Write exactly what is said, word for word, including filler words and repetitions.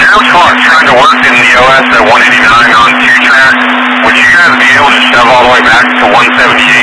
your car trying to work in the O S at one eighty-nine on two track, would you guys be able to shove all the way back to one seventy-eight?